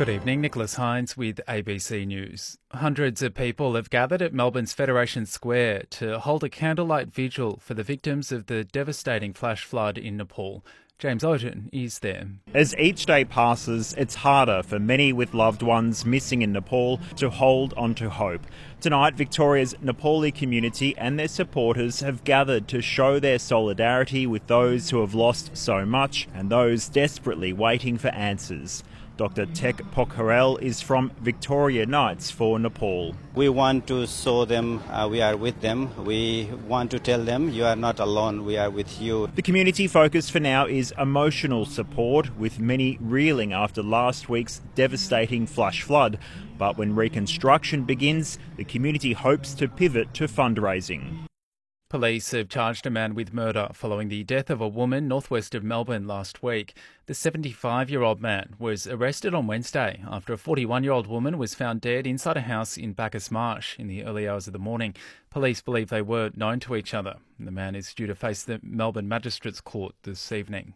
Good evening, Nicholas Hines with ABC News. Hundreds of people have gathered at Melbourne's Federation Square to hold a candlelight vigil for the victims of the devastating flash flood in Nepal. James Oden is there. As each day passes, it's harder for many with loved ones missing in Nepal to hold on to hope. Tonight, Victoria's Nepali community and their supporters have gathered to show their solidarity with those who have lost so much and those desperately waiting for answers. Dr. Tek Pokharel is from Victoria Knights for Nepal. We want to show them we are with them. We want to tell them you are not alone, we are with you. The community focus for now is emotional support, with many reeling after last week's devastating flash flood. But when reconstruction begins, the community hopes to pivot to fundraising. Police have charged a man with murder following the death of a woman northwest of Melbourne last week. The 75-year-old man was arrested on Wednesday after a 41-year-old woman was found dead inside a house in Bacchus Marsh in the early hours of the morning. Police believe they were known to each other. The man is due to face the Melbourne Magistrates Court this evening.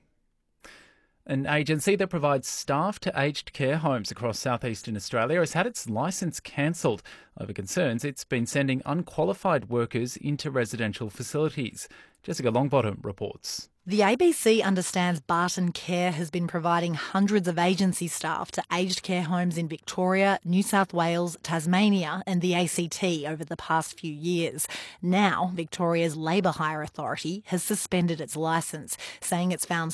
An agency that provides staff to aged care homes across southeastern Australia has had its licence cancelled over concerns it's been sending unqualified workers into residential facilities. Jessica Longbottom reports. The ABC understands Barton Care has been providing hundreds of agency staff to aged care homes in Victoria, New South Wales, Tasmania and the ACT over the past few years. Now, Victoria's Labour Hire Authority has suspended its licence, saying it's found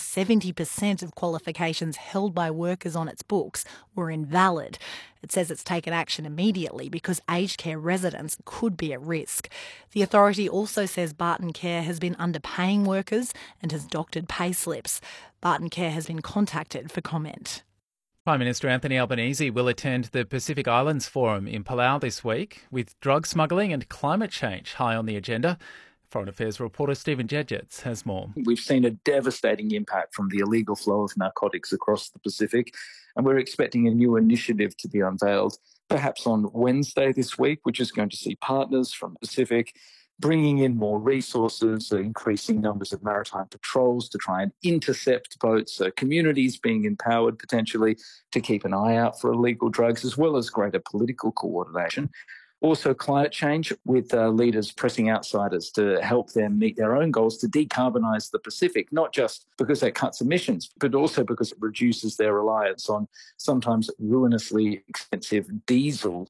70% of qualifications held by workers on its books were invalid. It says it's taken action immediately because aged care residents could be at risk. The authority also says Barton Care has been underpaying workers and has doctored pay slips. Barton Care has been contacted for comment. Prime Minister Anthony Albanese will attend the Pacific Islands Forum in Palau this week, with drug smuggling and climate change high on the agenda. Foreign Affairs reporter Stephen Jedgetts has more. We've seen a devastating impact from the illegal flow of narcotics across the Pacific, and we're expecting a new initiative to be unveiled, perhaps on Wednesday this week, which is going to see partners from the Pacific bringing in more resources, increasing numbers of maritime patrols to try and intercept boats, communities being empowered potentially to keep an eye out for illegal drugs, as well as greater political coordination. Also climate change, with leaders pressing outsiders to help them meet their own goals to decarbonise the Pacific, not just because that cuts emissions, but also because it reduces their reliance on sometimes ruinously expensive diesel.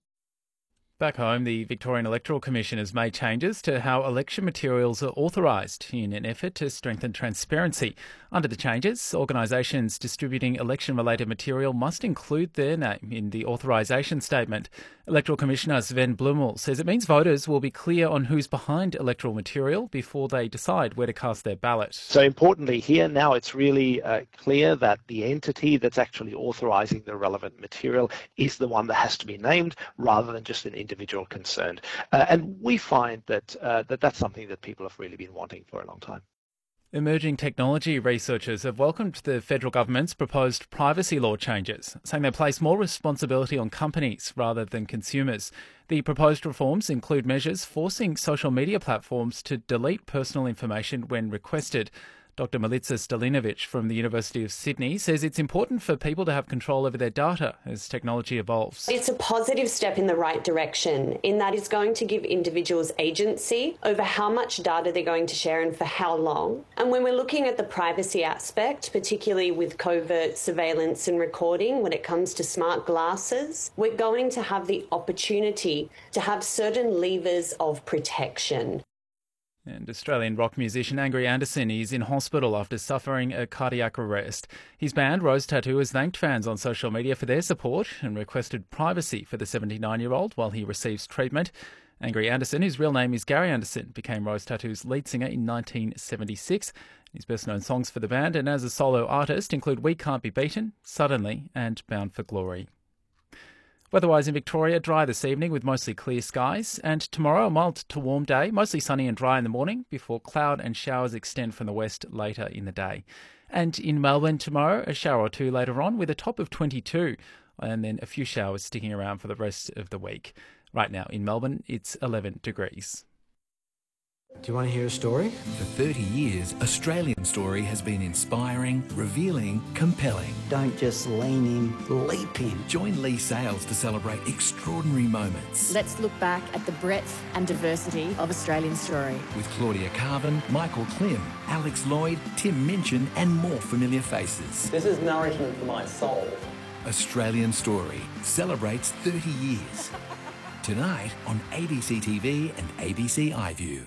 Back home, the Victorian Electoral Commission has made changes to how election materials are authorised in an effort to strengthen transparency. Under the changes, organisations distributing election-related material must include their name in the authorisation statement. Electoral Commissioner Sven Blumel says it means voters will be clear on who's behind electoral material before they decide where to cast their ballot. So importantly here now it's really clear that the entity that's actually authorising the relevant material is the one that has to be named rather than just an individual concerned. And we find that that's something that people have really been wanting for a long time. Emerging technology researchers have welcomed the federal government's proposed privacy law changes, saying they place more responsibility on companies rather than consumers. The proposed reforms include measures forcing social media platforms to delete personal information when requested. Dr. Milica Stalinovic from the University of Sydney says it's important for people to have control over their data as technology evolves. It's a positive step in the right direction in that it's going to give individuals agency over how much data they're going to share and for how long. And when we're looking at the privacy aspect, particularly with covert surveillance and recording when it comes to smart glasses, we're going to have the opportunity to have certain levers of protection. And Australian rock musician Angry Anderson is in hospital after suffering a cardiac arrest. His band, Rose Tattoo, has thanked fans on social media for their support and requested privacy for the 79-year-old while he receives treatment. Angry Anderson, whose real name is Gary Anderson, became Rose Tattoo's lead singer in 1976. His best-known songs for the band and as a solo artist include We Can't Be Beaten, Suddenly and Bound for Glory. Weather-wise in Victoria, dry this evening with mostly clear skies, and tomorrow a mild to warm day, mostly sunny and dry in the morning before cloud and showers extend from the west later in the day. And in Melbourne tomorrow, a shower or two later on with a top of 22, and then a few showers sticking around for the rest of the week. Right now in Melbourne, it's 11 degrees. Do you want to hear a story? For 30 years, Australian Story has been inspiring, revealing, compelling. Don't just lean in, leap in. Join Lee Sales to celebrate extraordinary moments. Let's look back at the breadth and diversity of Australian Story. With Claudia Carvin, Michael Klim, Alex Lloyd, Tim Minchin and more familiar faces. This is nourishment for my soul. Australian Story celebrates 30 years. Tonight on ABC TV and ABC iView.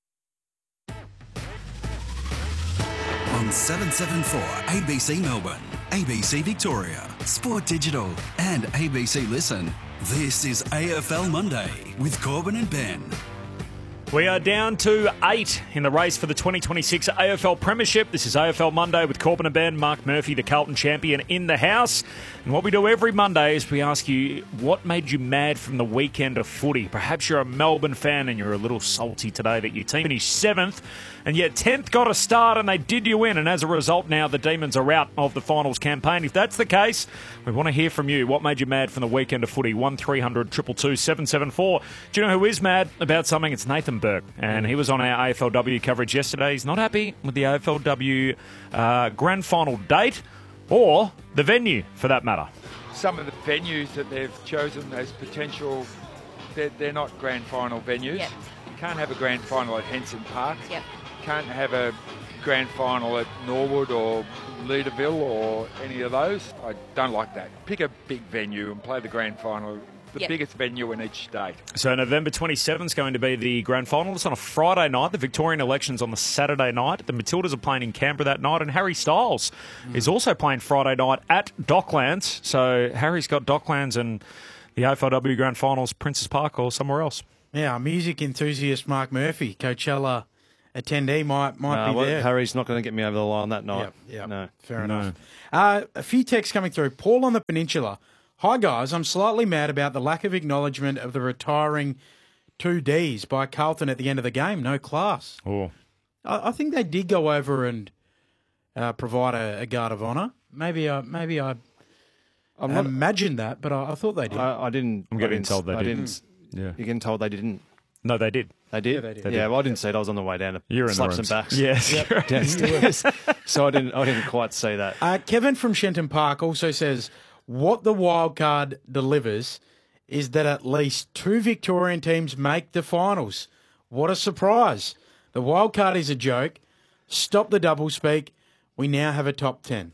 On 774 ABC Melbourne, ABC Victoria, Sport Digital and ABC Listen. This is AFL Monday with Corbin and Ben. We are down to 8 in the race for the 2026 AFL Premiership. This is AFL Monday with Corbin and Ben. Mark Murphy, the Carlton champion, in the house. And what we do every Monday is we ask you, what made you mad from the weekend of footy? Perhaps you're a Melbourne fan and you're a little salty today that your team finished 7th, and yet 10th got a start and they did you in. And as a result, now the Demons are out of the finals campaign. If that's the case, we want to hear from you. What made you mad from the weekend of footy? 1300 222 774. Do you know who is mad about something? It's Nathan Burke, and he was on our AFLW coverage yesterday. He's not happy with the AFLW grand final date or the venue, for that matter. Some of the venues that they've chosen as potential, they're not grand final venues. Yep. You can't have a grand final at Henson Park. Yep. Can't have a grand final at Norwood or Leederville or any of those. I don't like that. Pick a big venue and play the grand final, the biggest venue in each state. So November 27th is going to be the grand final. It's on a Friday night. The Victorian election's on the Saturday night. The Matildas are playing in Canberra that night, and Harry Styles is also playing Friday night at Docklands. So Harry's got Docklands and the AFLW grand finals, Princes Park or somewhere else. Yeah, our music enthusiast Mark Murphy, Coachella attendee, might be there. Harry's not going to get me over the line that night. Yeah, no. Fair enough. A few texts coming through. Paul on the Peninsula. Hi, guys. I'm slightly mad about the lack of acknowledgement of the retiring 2Ds by Carlton at the end of the game. No class. Oh. I think they did go over and provide a guard of honour. Maybe I imagined that, but I thought they did. I didn't. I'm getting told they didn't. Yeah. You're getting told they didn't. No, they did. They did? Yeah, they did. Yeah, well, I didn't see it. I was on the way down to slap some backs. Yes. Yep. Downstairs. So I didn't quite see that. Kevin from Shenton Park also says, what the wildcard delivers is that at least 2 Victorian teams make the finals. What a surprise. The wildcard is a joke. Stop the doublespeak. We now have a top 10.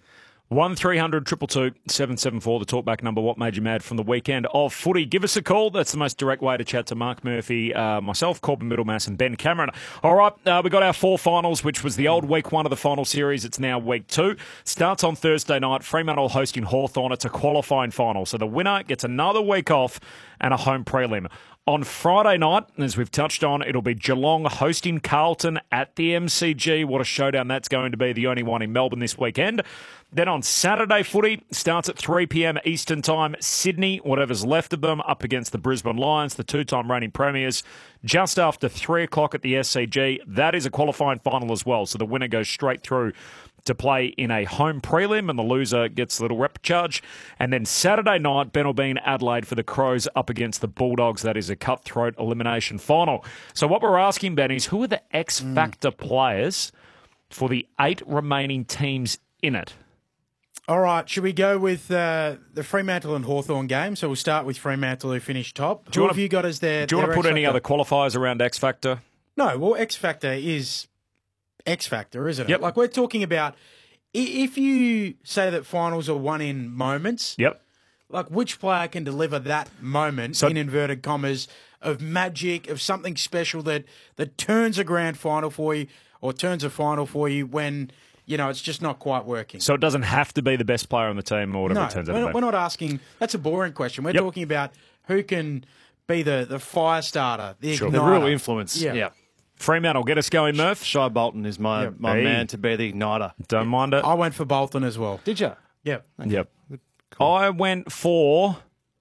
1300 222 774, the talkback number. What made you mad from the weekend of footy? Give us a call. That's the most direct way to chat to Mark Murphy, myself, Corbin Middlemass and Ben Cameron. All right, we got our 4 finals, which was the old week 1 of the final series. It's now week 2. Starts on Thursday night. Fremantle hosting Hawthorn. It's a qualifying final. So the winner gets another week off and a home prelim. On Friday night, as we've touched on, it'll be Geelong hosting Carlton at the MCG. What a showdown that's going to be, the only one in Melbourne this weekend. Then on Saturday, footy starts at 3 p.m. Eastern Time. Sydney, whatever's left of them, up against the Brisbane Lions, the 2-time reigning premiers, just after 3 o'clock at the SCG. That is a qualifying final as well, so the winner goes straight through to play in a home prelim, and the loser gets a little rep charge. And then Saturday night, Ben will be in Adelaide for the Crows up against the Bulldogs. That is a cutthroat elimination final. So what we're asking, Ben, is who are the X-Factor players for the 8 remaining teams in it? All right, should we go with the Fremantle and Hawthorn game? So we'll start with Fremantle, who finished top. Who have you got as their Do you want to put any X-Factor? other qualifiers around X-Factor? No, well, X-Factor is X-Factor, isn't it? Yep. Like, we're talking about, if you say that finals are won in moments, Yep. like, which player can deliver that moment, in inverted commas, of magic, of something special that turns a grand final for you or turns a final for you when, you know, it's just not quite working. So it doesn't have to be the best player on the team or whatever No, it turns out to be. we're not asking, that's a boring question. We're talking about who can be the fire starter, the The igniter. real influence. Yeah. Fremantle, get us going, Murph. Shai Bolton is my man to be the igniter. Don't mind it. I went for Bolton as well. Did you? Yep. Yep. I went for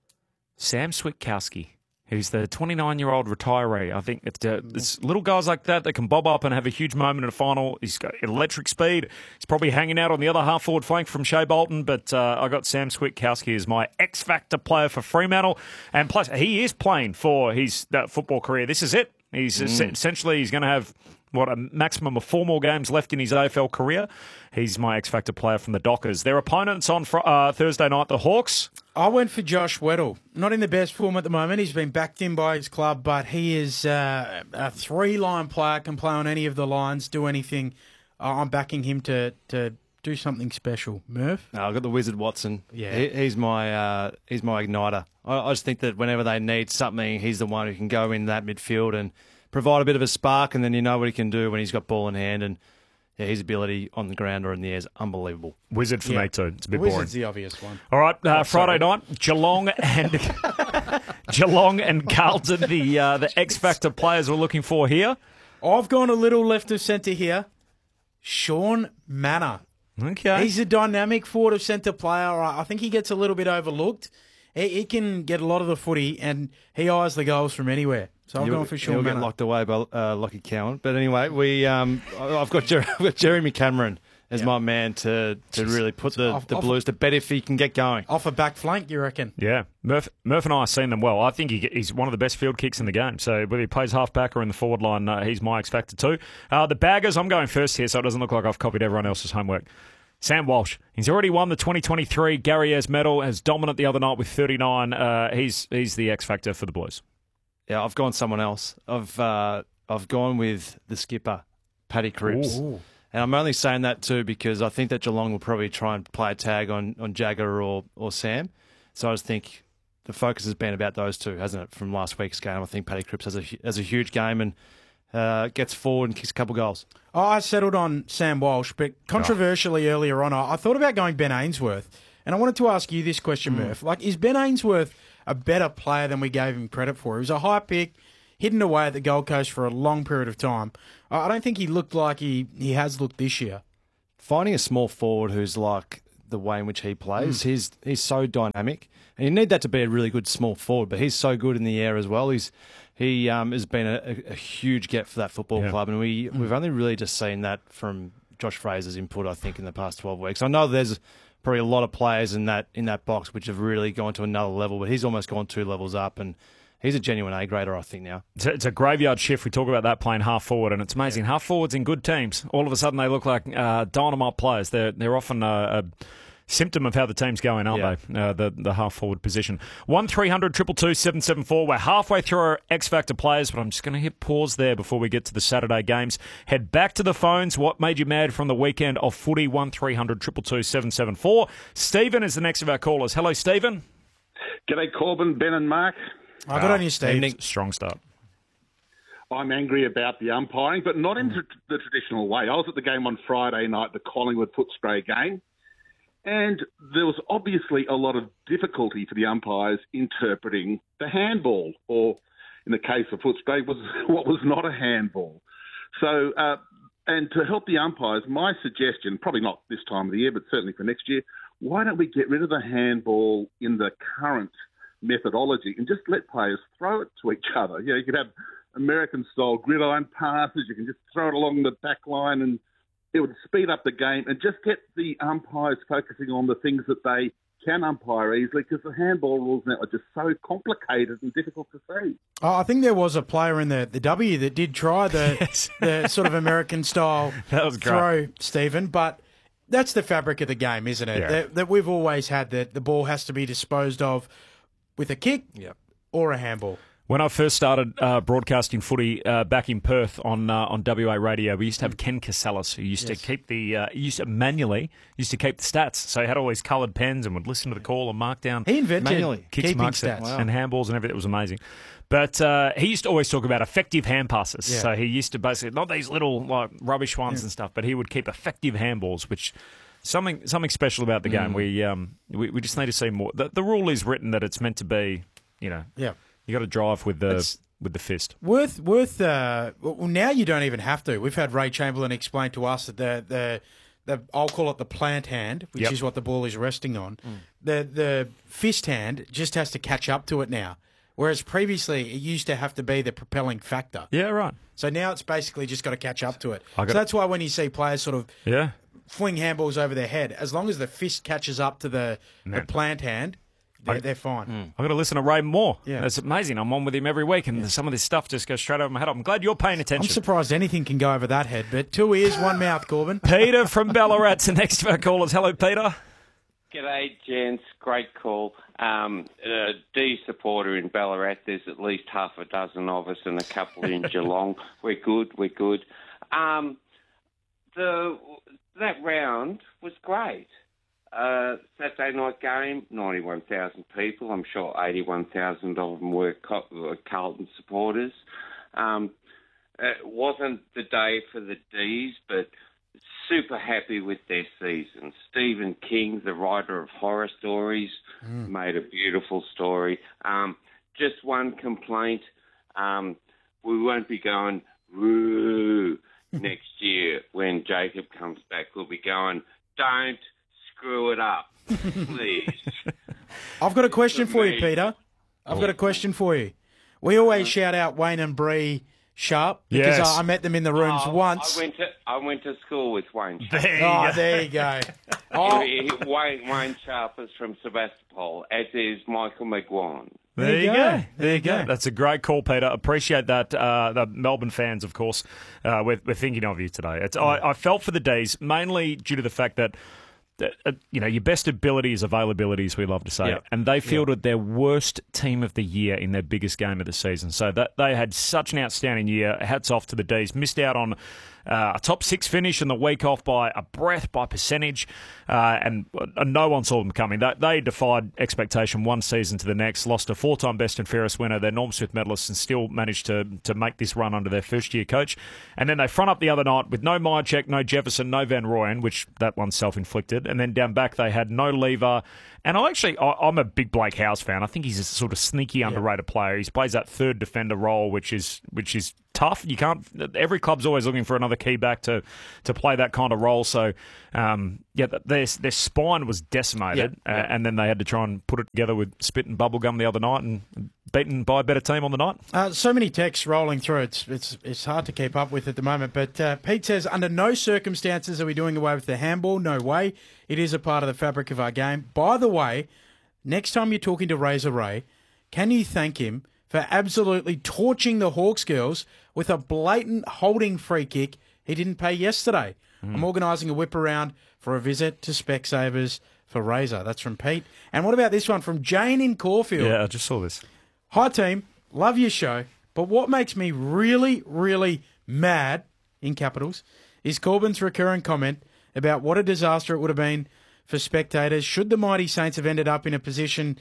Sam Switkowski, who's the 29-year-old retiree. I think it's little guys like that can bob up and have a huge moment in a final. He's got electric speed. He's probably hanging out on the other half-forward flank from Shea Bolton, but I got Sam Switkowski as my X-Factor player for Fremantle. And plus, he is playing for his football career. This is it. He's essentially he's going to have a maximum of 4 more games left in his AFL career. He's my X Factor player from the Dockers. Their opponents on Thursday night, the Hawks. I went for Josh Weddle. Not in the best form at the moment. He's been backed in by his club, but he is a 3-line player, can play on any of the lines, do anything. I'm backing him to do something special. Murph? No, I've got the Wizard Watson. Yeah. He's my igniter. I just think that whenever they need something, he's the one who can go in that midfield and provide a bit of a spark, and then you know what he can do when he's got ball in hand. And yeah, his ability on the ground or in the air is unbelievable. Wizard for me too. It's a bit Wizard's boring. the obvious one. All right, Friday night, Geelong and Carlton, the X Factor players we're looking for here. I've gone a little left of centre here. Sean Manor. Okay. He's a dynamic forward of centre player. I think he gets a little bit overlooked. He can get a lot of the footy, and he eyes the goals from anywhere. So I'm going for Sean Manor. Manor. Get locked away by Lockie Cowan. But anyway, I've got Jeremy Cameron as my man to really put the Blues to bed if he can get going. Off a back flank, you reckon? Yeah. Murph and I have seen them well. I think he's one of the best field kicks in the game. So whether he plays half-back or in the forward line, he's my X Factor too. The Baggers, I'm going first here, so it doesn't look like I've copied everyone else's homework. Sam Walsh. He's already won the 2023 Gary Ayres medal, as dominant the other night with 39. He's the X Factor for the Blues. Yeah, I've gone someone else. I've gone with the skipper, Paddy Cripps. Ooh. And I'm only saying that too because I think that Geelong will probably try and play a tag on Jagger or Sam. So I just think the focus has been about those two, hasn't it, from last week's game. I think Paddy Cripps has a huge game and gets forward and kicks a couple goals. I settled on Sam Walsh, but controversially earlier on, I thought about going Ben Ainsworth. And I wanted to ask you this question, Murph. Is Ben Ainsworth a better player than we gave him credit for? He was a high pick, hidden away at the Gold Coast for a long period of time. I don't think he looked like he has looked this year. Finding a small forward who's like the way in which he plays, he's so dynamic. And you need that to be a really good small forward, but he's so good in the air as well. He has been a huge get for that football club, and we've only really just seen that from Josh Fraser's input, I think, in the past 12 weeks. I know there's probably a lot of players in that box which have really gone to another level, but he's almost gone 2 levels up, and he's a genuine A-grader, I think, now. It's a graveyard shift. We talk about that playing half forward, and it's amazing. Half forwards in good teams, all of a sudden they look like dynamite players. They're often a symptom of how the team's going, aren't they? The half-forward position. 1300 222 774. We're halfway through our X-Factor players, but I'm just going to hit pause there before we get to the Saturday games. Head back to the phones. What made you mad from the weekend of footy? 1300 222 774. Stephen is the next of our callers. Hello, Stephen. G'day, Corbin, Ben and Mark. Good on you, Steve. Strong start. I'm angry about the umpiring, but not in the traditional way. I was at the game on Friday night, the Collingwood-Footscray game. And there was obviously a lot of difficulty for the umpires interpreting the handball, or in the case of Footscray, what was not a handball. So, and to help the umpires, my suggestion, probably not this time of the year, but certainly for next year, why don't we get rid of the handball in the current methodology and just let players throw it to each other? You know, you could have American-style gridiron passes, you can just throw it along the back line, and it would speed up the game and just get the umpires focusing on the things that they can umpire easily, because the handball rules now are just so complicated and difficult to see. I think there was a player in the W that did try the sort of American-style throw, Stephen, but that's the fabric of the game, isn't it? Yeah. That we've always had, that the ball has to be disposed of with a kick or a handball. When I first started broadcasting footy back in Perth on WA radio, we used to have Ken Casellas, who used to keep manually keep the stats. So he had all these coloured pens and would listen to the call and mark down. He invented manually kicks, marks, stats and handballs and everything. It was amazing. But he used to always talk about effective hand passes. Yeah. So he used to basically, not these little rubbish ones and stuff, but he would keep effective handballs, which something special about the game. We just need to see more. The rule is written that it's meant to be, You got to drive with the fist. Well, now you don't even have to. We've had Ray Chamberlain explain to us that the I'll call it the plant hand, which is what the ball is resting on. The fist hand just has to catch up to it now. Whereas previously it used to have to be the propelling factor. Yeah, right. So now it's basically just got to catch up to it. So that's why when you see players sort of fling handballs over their head, as long as the fist catches up to the plant hand, they're fine. I've got to listen to Ray more. Yeah. It's amazing. I'm on with him every week, and some of this stuff just goes straight over my head. I'm glad you're paying attention. I'm surprised anything can go over that head, but 2 ears, 1 mouth, Corbin. Peter from Ballarat's the next of our callers. Hello, Peter. G'day, gents. Great call. A D supporter in Ballarat. There's at least half a dozen of us and a couple in Geelong. We're good. That round was great. Saturday night game, 91,000 people. I'm sure 81,000 of them were Carlton supporters. It wasn't the day for the Ds, but super happy with their season. Stephen King, the writer of horror stories, made a beautiful story. Just one complaint. We won't be going, woo, next year when Jacob comes back. We'll be going, don't screw it up, please. I've got a question for you, Peter. I've got a question for you. We always shout out Wayne and Bree Sharp because I met them in the rooms once. I went to school with Wayne Sharp. There you go. Wayne Sharp is from Sebastopol, as is Michael McGuan. There you go. That's a great call, Peter. Appreciate that. The Melbourne fans, of course, we're thinking of you today. I felt for the Ds, mainly due to the fact that your best ability is availability, as we love to say. Yep. And they fielded their worst team of the year in their biggest game of the season. So that they had such an outstanding year. Hats off to the Ds. Missed out on a top 6 finish in the week off by a breath, by percentage, and no one saw them coming. They defied expectation one season to the next, lost a 4-time best and fairest winner, their Norm Smith medalists, and still managed to make this run under their first-year coach. And then they front up the other night with no Myercheck, no Jefferson, no Van Rooyen, which that one's self-inflicted. And then down back they had no Lever. And I'm a big Blake Howes fan. I think he's a sort of sneaky, underrated player. He plays that third defender role, which is tough. You can't. Every club's always looking for another key back to play that kind of role. So, their spine was decimated, and then they had to try and put it together with spit and bubblegum the other night, and beaten by a better team on the night. So many texts rolling through. It's hard to keep up with at the moment. But Pete says, under no circumstances are we doing away with the handball. No way. It is a part of the fabric of our game. By the way, next time you're talking to Razor Ray, can you thank him for absolutely torching the Hawks girls with a blatant holding free kick he didn't pay yesterday? I'm organising a whip around for a visit to Specsavers for Razor. That's from Pete. And what about this one from Jane in Caulfield? Yeah, I just saw this. Hi, team. Love your show. But what makes me really, really mad, in capitals, is Corbin's recurring comment about what a disaster it would have been for spectators should the mighty Saints have ended up in position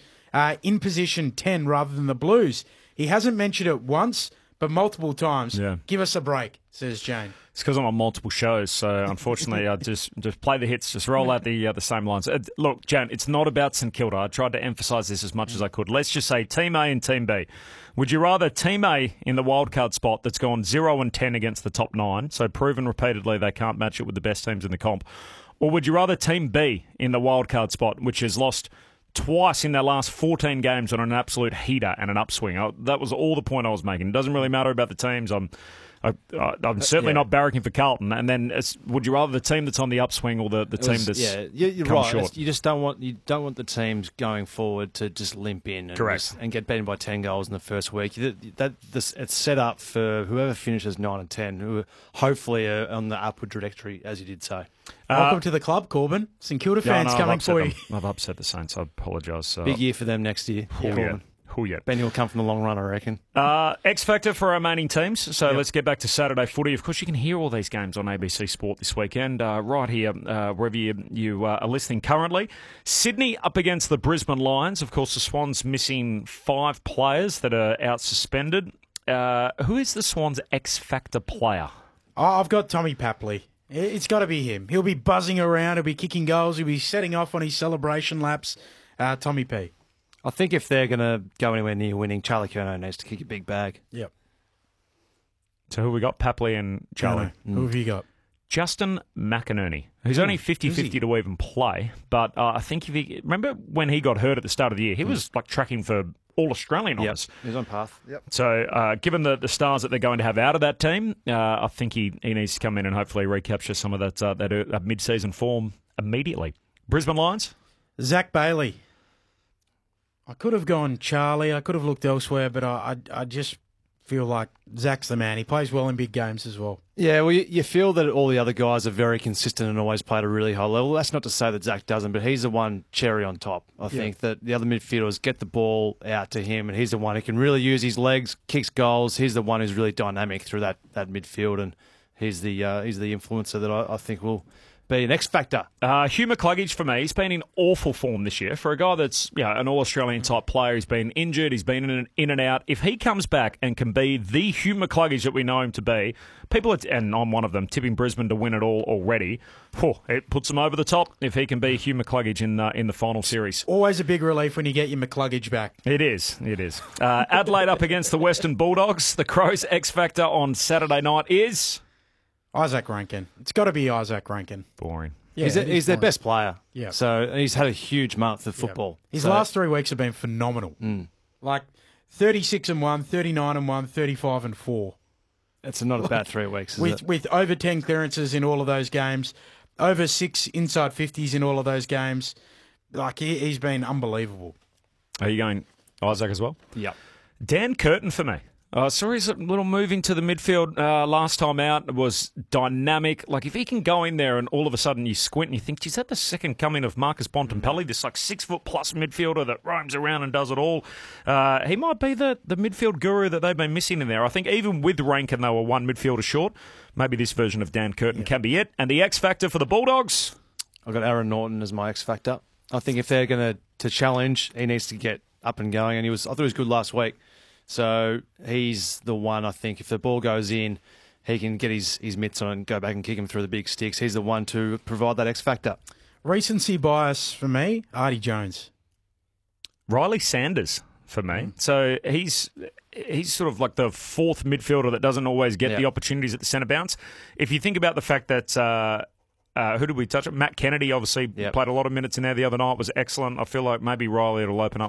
10 rather than the Blues. He hasn't mentioned it once, but multiple times. Yeah. Give us a break, says Jane. It's because I'm on multiple shows, so unfortunately I just play the hits, just roll out the same lines. Look, Jane, it's not about St Kilda. I tried to emphasise this as much as I could. Let's just say Team A and Team B. Would you rather Team A in the wildcard spot that's gone 0-10 against the top 9, so proven repeatedly they can't match it with the best teams in the comp, or would you rather Team B in the wildcard spot, which has lost twice in their last 14 games on an absolute heater and an upswing? That was all the point I was making. It doesn't really matter about the teams. I'm certainly not barracking for Carlton. And then, would you rather the team that's on the upswing or the team that's you're come right. short? You just don't want the teams going forward to just limp in and get beaten by 10 goals in the first week. It's set up for whoever finishes 9 and 10, who hopefully are on the upward trajectory, as you did say. Welcome to the club, Corbin. St Kilda fans coming for you. I've upset the Saints. I apologise. Big year for them next year. Benny will come from the long run, I reckon. X Factor for our remaining teams. So let's get back to Saturday footy. Of course, you can hear all these games on ABC Sport this weekend, right here, wherever you are listening currently. Sydney up against the Brisbane Lions. Of course, the Swans missing 5 players that are out suspended. Who is the Swans' X Factor player? I've got Tommy Papley. It's got to be him. He'll be buzzing around. He'll be kicking goals. He'll be setting off on his celebration laps. Tommy P. I think if they're going to go anywhere near winning, Charlie Curnow needs to kick a big bag. Yep. So who we got? Papley and Charlie. Who have you got? Justin McInerney, who's only 50-50 to even play, but I think remember when he got hurt at the start of the year, he was like tracking for All-Australian honours. He's on path. Yep. So given the stars that they're going to have out of that team, I think he needs to come in and hopefully recapture some of that mid-season form immediately. Brisbane Lions? Zach Bailey. I could have gone Charlie. I could have looked elsewhere, but I just feel like Zach's the man. He plays well in big games as well. Yeah, well, you feel that all the other guys are very consistent and always play at a really high level. That's not to say that Zach doesn't, but he's the one cherry on top. I think that the other midfielders get the ball out to him, and he's the one who can really use his legs, kicks goals. He's the one who's really dynamic through that midfield, and he's the influencer that I think will be an X factor. Hugh McCluggage for me, he's been in awful form this year. For a guy that's an All-Australian type player, he's been injured, he's been in and out. If he comes back and can be the Hugh McCluggage that we know him to be, people, and I'm one of them, tipping Brisbane to win it all already. It puts him over the top if he can be Hugh McCluggage in the final series. Always a big relief when you get your McCluggage back. It is. Adelaide up against the Western Bulldogs. The Crows' X factor on Saturday night is Isaac Rankin. It's got to be Isaac Rankin. Boring. Yeah, he's their best player. Yeah. So he's had a huge month of football. His last 3 weeks have been phenomenal. Like 36-1, 39-1, 35-4. It's not a bad 3 weeks, is it? With over 10 clearances in all of those games, over 6 inside 50s in all of those games. Like, he's been unbelievable. Are you going Isaac as well? Yep. Dan Curtin for me. I saw his little move into the midfield last time out. It was dynamic. Like, if he can go in there and all of a sudden you squint and you think, is that the second coming of Marcus Bontempelli, this like 6 foot plus midfielder that roams around and does it all? He might be the midfield guru that they've been missing in there. I think even with Rankin, they were one midfielder short. Maybe this version of Dan Curtin can be it. And the X factor for the Bulldogs? I've got Aaron Norton as my X factor. I think if they're going to challenge, he needs to get up and going. And I thought he was good last week. So he's the one, I think, if the ball goes in, he can get his mitts on and go back and kick him through the big sticks. He's the one to provide that X factor. Recency bias for me, Artie Jones. Riley Sanders for me. So he's sort of like the fourth midfielder that doesn't always get the opportunities at the centre bounce. If you think about the fact that who did we touch? Matt Kennedy obviously played a lot of minutes in there the other night, was excellent. I feel like maybe Riley will open up